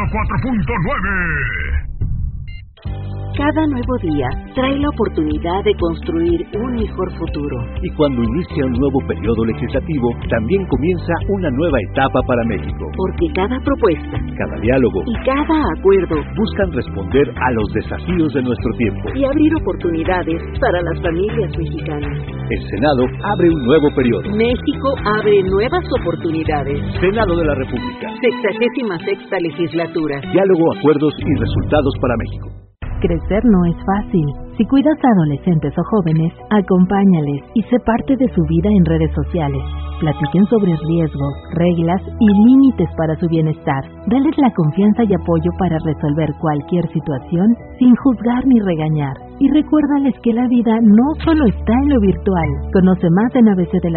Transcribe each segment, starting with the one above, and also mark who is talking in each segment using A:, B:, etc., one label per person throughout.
A: 104.9.
B: Cada nuevo día trae la oportunidad de construir un mejor futuro.
C: Y cuando inicia un nuevo periodo legislativo, también comienza una nueva etapa para México.
B: Porque cada propuesta,
C: cada diálogo
B: y cada acuerdo
C: buscan responder a los desafíos de nuestro tiempo
B: y abrir oportunidades para las familias mexicanas.
C: El Senado abre un nuevo periodo.
B: México abre nuevas oportunidades.
C: Senado de la República.
B: 66ª legislatura.
C: Diálogo, acuerdos y resultados para México.
D: Crecer no es fácil. Si cuidas a adolescentes o jóvenes, acompáñales y sé parte de su vida en redes sociales. Platiquen sobre riesgos, reglas y límites para su bienestar. Dales la confianza y apoyo para resolver cualquier situación sin juzgar ni regañar. Y recuérdales que la vida no solo está en lo virtual. Conoce más en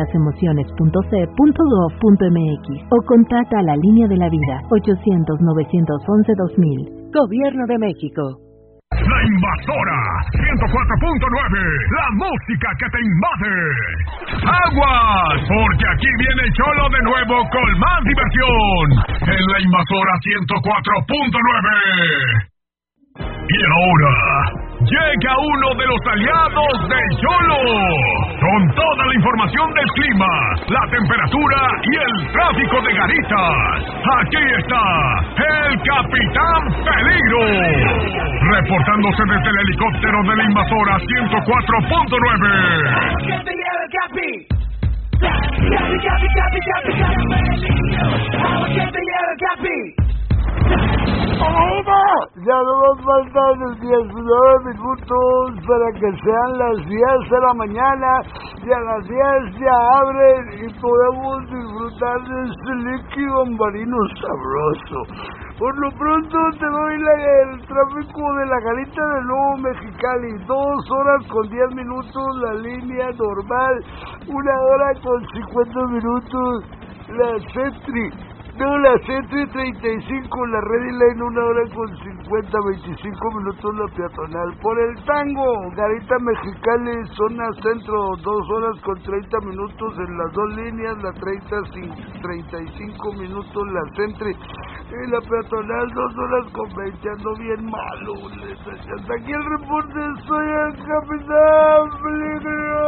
D: abcdelasemociones.c.gov.mx o contacta a la Línea de la Vida 800-911-2000. Gobierno de México.
A: La Invasora 104.9, la música que te invade. ¡Aguas! Porque aquí viene Cholo de nuevo con más diversión en la Invasora 104.9. Y ahora llega uno de los aliados de Cholo con toda la información del clima, la temperatura y el tráfico de Garitas. Aquí está el Capitán Peligro, reportándose desde el helicóptero de la Invasora 104.9.
E: Ya no nos faltan 19 minutos para que sean las 10 de la mañana y a las 10 ya abren y podemos disfrutar de este líquido marino sabroso. Por lo pronto te doy el tráfico de la Garita de Nuevo Mexicali, 2 horas con 10 minutos la línea normal, 1 hora con 50 minutos la Centri. No, la Centri 35, la Ready Lane, 1 hora con 50, 25 minutos la peatonal. Por el Tango, Garita Mexicali, zona centro, 2 horas con 30 minutos en las 2 líneas, la 35 minutos la Centri. Y la peatonal, 2 horas con 20, ando bien malo. Hasta aquí el reporte, soy el Capitán Peligro.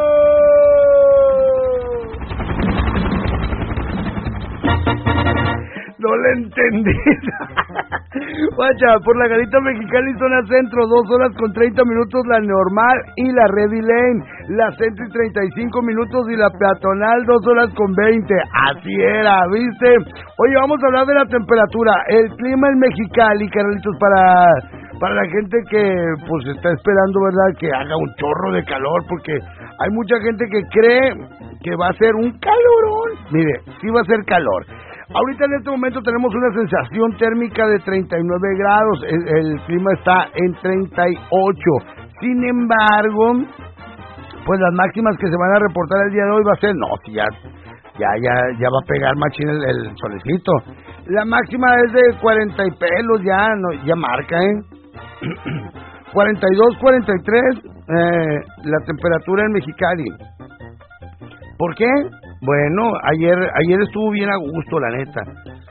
E: No le entendí. Guacha, por la Garita Mexicali, zona centro, 2 horas con 30 minutos la normal y la Ready Lane, la Centri 35 minutos y la peatonal 2 horas con 20. Así era, ¿viste? Oye, vamos a hablar de la temperatura, el clima en Mexicali, Carlitos, para la gente que pues está esperando, ¿verdad?, que haga un chorro de calor, porque hay mucha gente que cree que va a ser un calorón. Mire, sí va a ser calor. Ahorita en este momento tenemos una sensación térmica de 39 grados, el clima está en 38. Sin embargo, pues las máximas que se van a reportar el día de hoy va a ser, no, si ya va a pegar machín el solecito. La máxima es de 40 y pelos, ya marca, 42, 43, la temperatura en Mexicali. ¿Por qué? Bueno, ayer estuvo bien a gusto, la neta.